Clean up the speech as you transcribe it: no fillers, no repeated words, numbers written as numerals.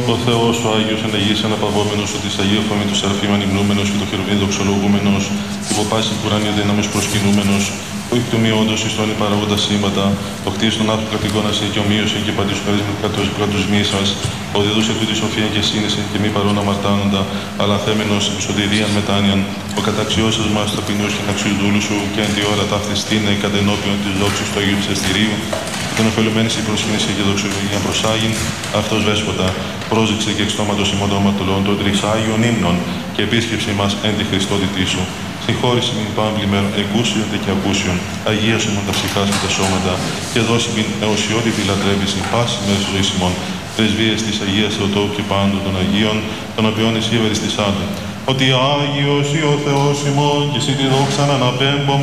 ο Θεός ο Άγιος ενεγής αναπαυόμενος, ότι της Αγίου Φωμή του Σεραφείμ ανυμνούμενος και το χερουβήν δοξολογούμενος, υπό πάση κουράνιο δύναμος προσκυνούμενος, ο εκτομιόντος εις τον παραγόντα σύμπαντα, το χτίς των άθρου κατηγόνασε και ομοίωσε και παντήσου χαρίσματα κράτους μη σας, ο δίδους επί τη σοφία και σύνεση και μη παρόν αμαρτάνοντα, αλλά θέμενος επί σωτηρίαν μετάνοιαν, ο καταξιώσας μας ταπεινούς και αξιούς δούλου σου, και εν τη ώρα ταύτιστήνε κατ' ενώπιον της δόξης του Αγίου της Εστηρίου, και τον ωφελουμένης η προσκύνηση και δοξολογία προσάγειν, αυτός βέσποτα, πρόζηξε και εξ στόματος ημών των αμαρτωλών των τρισάγιων ύμνων, και επίσκεψη μας εν τη Χριστότητή σου. Συγχώρηση μην πάμπλη μέρων εκούσιον και ακούσιον, αγίασε ημών τα ψυχάς και τα σώματα, και δώσει μην εωσιότητη λατρεύηση πάση μέρες ζωής ημών, πρεσβείες της Αγίας Θεοτόκου και πάντων των Αγίων, των οποίων εσύ ευαριστησάντε. Ότι Άγιος ή ο Θεός ημών, και εσύ τη δόξα να αναπέμπω